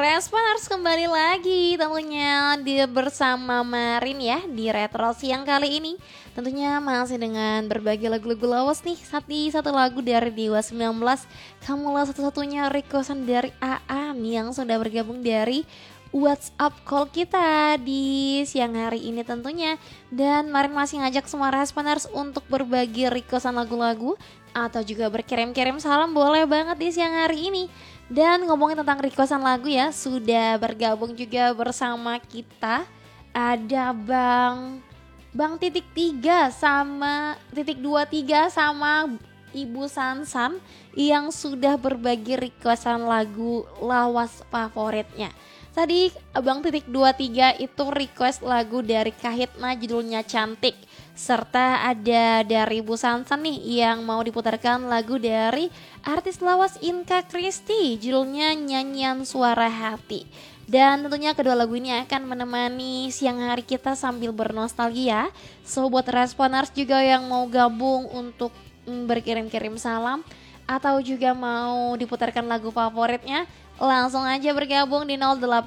Respon harus kembali lagi tentunya bersama Marin ya di Retro Siang kali ini. Tentunya masih dengan berbagai lagu-lagu lawas nih. Satu lagu dari Dewa 19. Kamulah satu-satunya requestan dari Aam yang sudah bergabung dari WhatsApp call kita di siang hari ini tentunya. Dan Marin masih ngajak semua responders untuk berbagi requestan lagu-lagu atau juga berkirim-kirim salam boleh banget di siang hari ini. Dan ngomongin tentang requestan lagu ya, sudah bergabung juga bersama kita. Ada Bang titik 3 sama titik 23 sama Ibu Sansan yang sudah berbagi requestan lagu lawas favoritnya. Tadi Abang titik 23 itu request lagu dari Kahitna judulnya Cantik. Serta ada dari Bu Sansan nih yang mau diputarkan lagu dari artis lawas Inka Kristi judulnya Nyanyian Suara Hati. Dan tentunya kedua lagu ini akan menemani siang hari kita sambil bernostalgia. So buat responers juga yang mau gabung untuk berkirim-kirim salam atau juga mau diputarkan lagu favoritnya, langsung aja bergabung di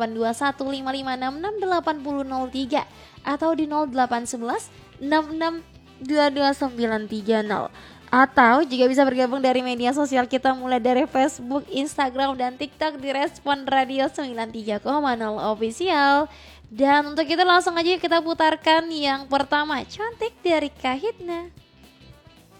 082155668003 atau di 081166222930. Atau juga bisa bergabung dari media sosial kita mulai dari Facebook, Instagram, dan TikTok di Respon Radio 93,0 Official. Dan untuk itu langsung aja kita putarkan yang pertama, Cantik dari Kahitna.